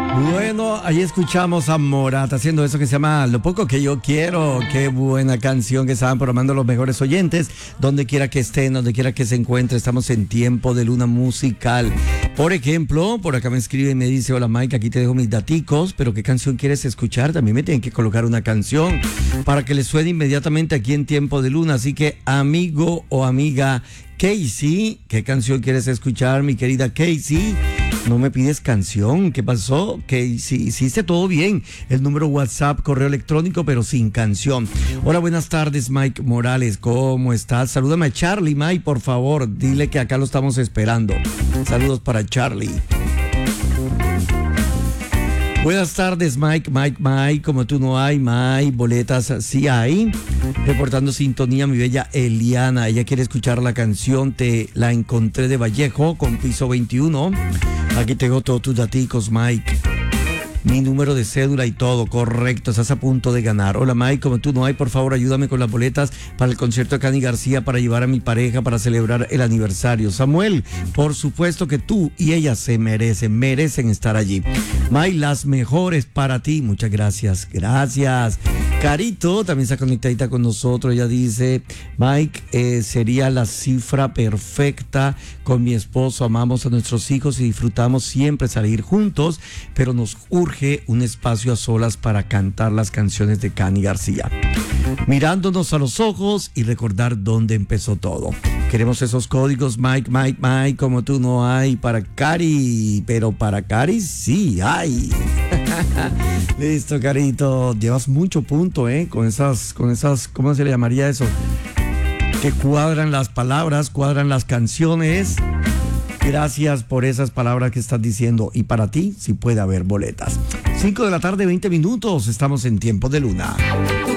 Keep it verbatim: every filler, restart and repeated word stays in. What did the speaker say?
Bueno, ahí escuchamos a Morat haciendo eso que se llama Lo Poco Que Yo Quiero. Qué buena canción que estaban programando los mejores oyentes. Donde quiera que estén, donde quiera que se encuentre, estamos en tiempo de luna musical. Por ejemplo, por acá me escribe y me dice: hola Mike, aquí te dejo mis daticos, pero ¿qué canción quieres escuchar? También me tienen que colocar una canción para que les suene inmediatamente aquí en tiempo de luna. Así que, amigo o amiga Casey, ¿qué canción quieres escuchar, mi querida Casey? No me pides canción, ¿qué pasó? Que si hiciste todo bien, el número WhatsApp, correo electrónico, pero sin canción. Hola, buenas tardes, Mike Morales, ¿cómo estás? Salúdame a Charlie, Mike, por favor, dile que acá lo estamos esperando. Saludos para Charlie. Buenas tardes, Mike, Mike, Mike, como tú no hay, Mike, boletas sí hay. Reportando sintonía, mi bella Eliana, ella quiere escuchar la canción Te la encontré de Vallejo con Piso veintiuno. Aquí tengo todos tus daticos, Mike. Mi número de cédula y todo, correcto, estás a punto de ganar. Hola Mike, como tú no hay, por favor ayúdame con las boletas para el concierto de Cani García, para llevar a mi pareja, para celebrar el aniversario. Samuel, por supuesto que tú y ella se merecen, merecen estar allí. Mike, las mejores para ti, muchas gracias, gracias. Carito también está conectadita con nosotros, ella dice: Mike, eh, sería la cifra perfecta con mi esposo, amamos a nuestros hijos y disfrutamos siempre salir juntos, pero nos urge un espacio a solas para cantar las canciones de Cani García, mirándonos a los ojos y recordar dónde empezó todo. Queremos esos códigos, Mike, Mike, Mike, como tú no hay para Cari, pero para Cari sí hay. Listo, Carito, llevas mucho punto, ¿eh? Con esas, con esas, ¿cómo se le llamaría eso? Que cuadran las palabras, cuadran las canciones. Gracias por esas palabras que estás diciendo. Y para ti, sí puede haber boletas. cinco de la tarde, veinte minutos. Estamos en tiempo de luna.